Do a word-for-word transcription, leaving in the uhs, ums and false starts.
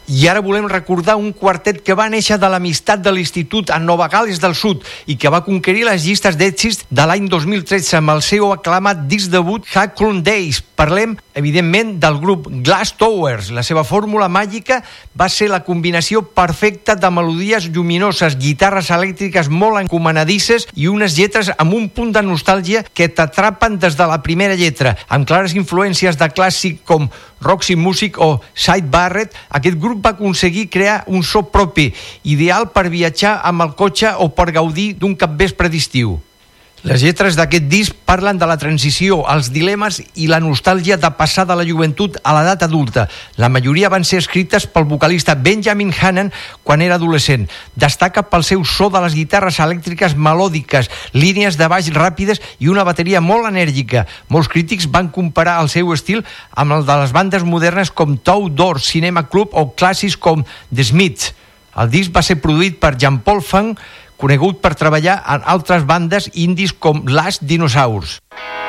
I ara volem recordar un quartet que va néixer de l'amistat de l'Institut a Nova Gal·les del Sud i que va conquerir les llistes d'èxits de l'any dos mil tretze amb el seu aclamat disc debut Hawkwind Days. Parlem, evidentment, del grup Glass Towers. La seva fórmula màgica va ser la combinació perfecta de melodies lluminoses, guitarres elèctriques molt encomanadisses i unes lletres amb un punt de nostàlgia que t'atrapen des de la primera lletra. Amb clares influències de clàssic com Roxy Music o Syd Barrett, aquest grup va aconseguir crear un so propi, ideal per viatjar amb el cotxe o per gaudir d'un capvespre d'estiu. Les lletres d'aquest disc parlen de la transició, els dilemes i la nostàlgia de passar de la joventut a l'edat adulta. La majoria van ser escrites pel vocalista Benjamin Hannon quan era adolescent. Destaca pel seu so de les guitarres elèctriques melòdiques, línies de baix ràpides i una bateria molt enèrgica. Molts crítics van comparar el seu estil amb el de les bandes modernes com Two Door Cinema Club o clàssics com The Smiths. El disc va ser produït per Jean-Paul Funk, conegut per treballar en altres bandes indis com Last Dinosaurs.